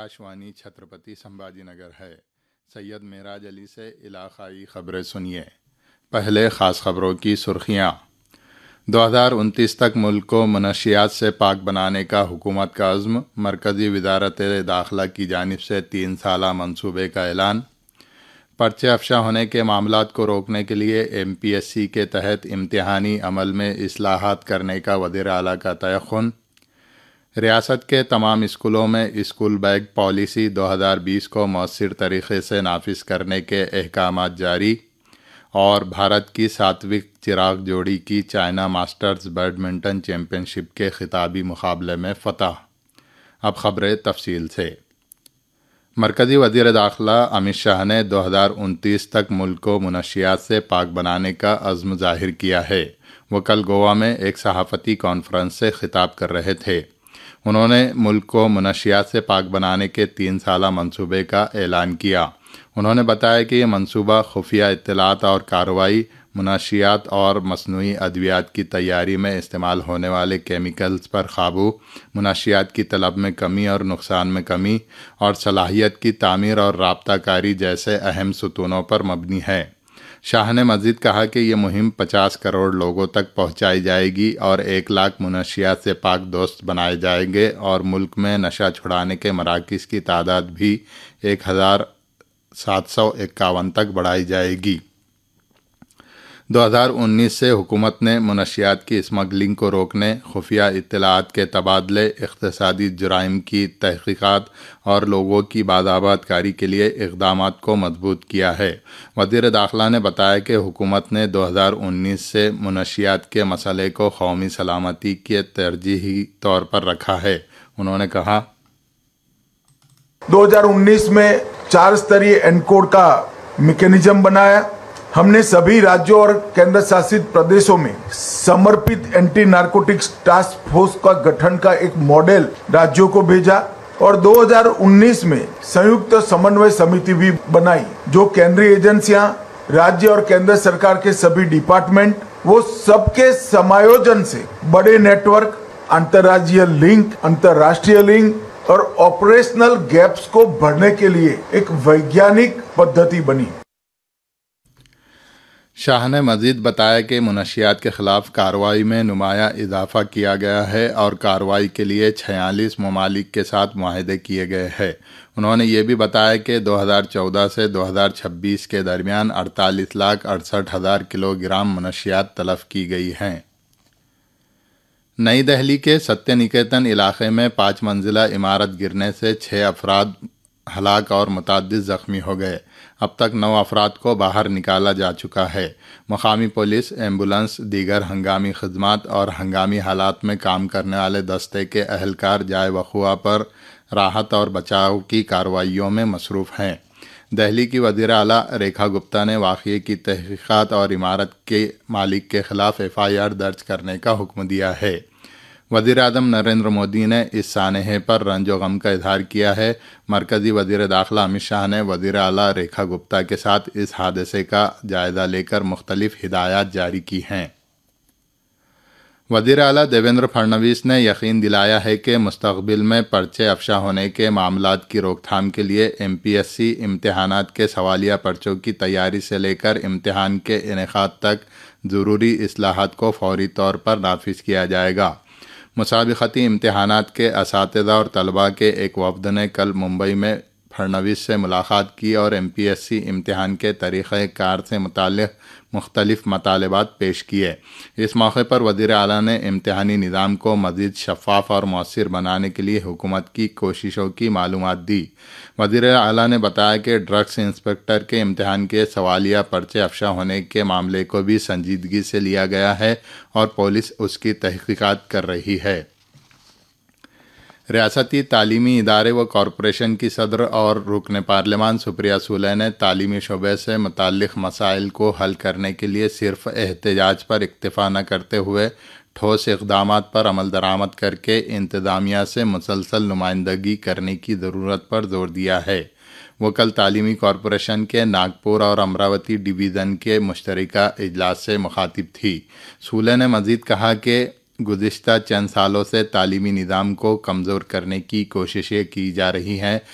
आकाशवाणी छत्रपति संभाजी नगर है। सैयद मेराज अली से इलाकाई खबरें सुनिए। पहले ख़ास खबरों की सुर्खियाँ। 2029 तक मुल्क को मनशियात से पाक बनाने का हुकूमत का अज़्म। मरकज़ी वज़ारत दाखिला की जानिब से 3 साला मंसूबे का ऐलान। पर्चे अफशा होने के मामलात को रोकने के लिए MPSC के तहत इम्तिहानी अमल में इस्लाहात करने का वज़ीर आला का तयक़ुन। रियासत के तमाम स्कूलों में स्कूल बैग पॉलिसी 2020 को मौसर तरीक़े से नाफिज करने के अहकामात जारी। और भारत की सात्विक चिराग जोड़ी की चाइना मास्टर्स बैडमिंटन चैम्पियनशिप के खिताबी मुकाबले में फ़तह। अब ख़बरें तफसील से। मरकज़ी वज़ीर दाखिला अमित शाह ने 2029 तक मुल्क को मनशियात से पाक बनाने का अज़्म ज़ाहिर किया है। वो कल गोवा में एक सहाफ़ती कॉन्फ्रेंस से ख़िताब कर रहे थे। उन्होंने मुल्क को मनशियात से पाक बनाने के 3 साला मंसूबे का ऐलान किया। उन्होंने बताया कि ये मंसूबा खुफिया इत्तलात और कार्रवाई, मुनशियात और मसनूई अद्वियात की तैयारी में इस्तेमाल होने वाले केमिकल्स पर काबू, मुनशियात की तलब में कमी और नुकसान में कमी और सलाहियत की तामीर और राब्ताकारी जैसे अहम सुतूनों पर मबनी है। शाह ने मज़ीद कहा कि ये मुहिम 50 करोड़ लोगों तक पहुँचाई जाएगी और 1 लाख मुनशियात से पाक दोस्त बनाए जाएंगे और मुल्क में नशा छुड़ाने के मराकिज़ की तादाद भी 1751 तक बढ़ाई जाएगी। 2019 से हुकूमत ने मुनशियात की स्मगलिंग को रोकने, खुफिया इत्तलात के तबादले, इक़्तिसादी जुराइम की तहक़ीक़ात और लोगों की बादाबादकारी के लिए इक़दामात को मजबूत किया है। वज़ीर दाखिला ने बताया कि हुकूमत ने 2019 से मुनशियात के मसले को कौमी सलामती के तरजीही तौर पर रखा है। उन्होंने कहा, 2019 में 4 स्तरीय एनकोड का मैकेनिज्म बनाया। हमने सभी राज्यों और केंद्र शासित प्रदेशों में समर्पित एंटी नारकोटिक्स टास्क फोर्स का गठन का एक मॉडल राज्यों को भेजा और 2019 में संयुक्त समन्वय समिति भी बनाई, जो केंद्रीय एजेंसियां, राज्य और केंद्र सरकार के सभी डिपार्टमेंट, वो सबके समायोजन से बड़े नेटवर्क, अंतर्राज्यीय लिंक, अंतर्राष्ट्रीय लिंक और ऑपरेशनल गैप्स को भरने के लिए एक वैज्ञानिक पद्धति बनी। शाह ने मज़ीद बताया कि मुनशियात के ख़िलाफ़ कार्रवाई में नुमाया इजाफ़ा किया गया है और कार्रवाई के लिए 46 ममालिक के साथ मुआहदे किए गए हैं। उन्होंने ये भी बताया कि 2014 से 2026 के दरमियान 48,68,000 किलोग्राम मुनशियात तलफ़ की गई हैं। नई दिल्ली के सत्य निकेतन इलाके में 5 मंजिला इमारत गिरने से 6 अफराद हलाक और मुतअद्दिद ज़ख्मी हो गए। अब तक 9 अफराद को बाहर निकाला जा चुका है। मकामी पुलिस, एम्बुलेंस, दीगर हंगामी खदमात और हंगामी हालात में काम करने वाले दस्ते के अहलकार जाए वक़ुआ पर राहत और बचाव की कार्रवाइयों में मसरूफ़ हैं। दिल्ली की वज़ीर आला रेखा गुप्ता ने वाक़ये की तहक़ीक़ात और इमारत के मालिक के ख़िलाफ़ FIR दर्ज करने का हुक्म दिया है। वज़ीर आज़म नरेंद्र मोदी ने इस सानहे पर रंज व गम का इजहार किया है। मरकज़ी वज़ीर दाखिला अमित शाह ने वज़ीर आला रेखा गुप्ता के साथ इस हादसे का जायज़ा लेकर मुख्तलिफ हिदायत जारी की हैं। वज़ीर आला देवेंद्र फडणवीस ने यकीन दिलाया है कि मुस्तक़बिल में पर्चे अफशा होने के मामलात की रोकथाम के लिए MPSC इम्तिहानात के सवालिया पर्चों की तैयारी से लेकर इम्तिहान के इनेकाद तक ज़रूरी इस्लाहात को फौरी तौर पर नाफिज किया जाएगा। मुसाबिक़ती इम्तिहानात के असातिज़ा और तलबा के एक वफ़द ने कल मुंबई में फडणवीस से मुलाकात की और MPSC इम्तिहान के तरीक़े कार से मुताल्लिक़ मुख्तलिफ़ मतालबात पेश किए। इस मौके पर वज़ीर आला ने इम्तिहानी निज़ाम को मज़ीद शफ़ाफ़ और मौसर बनाने के लिए हुकूमत की कोशिशों की मालूमात दी। वज़ीर आला ने बताया कि ड्रग्स इंस्पेक्टर के इम्तिहान के सवालिया पर्चे अफशा होने के मामले को भी संजीदगी से लिया गया है और पुलिस उसकी तहक़ीक़ात कर रही है। रियासती तालीमी इदारे व कॉरपोरेशन की सदर और रुकन पार्लिमान सुप्रिया सुले ने तालीमी शोबे से मुताल्लिक़ मसाइल को हल करने के लिए सिर्फ एहतजाज पर इक्तफ़ा न करते हुए ठोस इक़दामात पर अमल दरामद करके इंतज़ामिया से मुसलसल नुमाइंदगी करने की ज़रूरत पर जोर दिया है। वो कल तालीमी कॉरपोरेशन के नागपुर और अमरावती डिवीज़न के मुश्तरका इजलास से मुखातिब थी। सूले ने मज़ीद कहा कि गुज़िश्ता चंद सालों से तालीमी निज़ाम को कमज़ोर करने की कोशिशें की जा रही हैं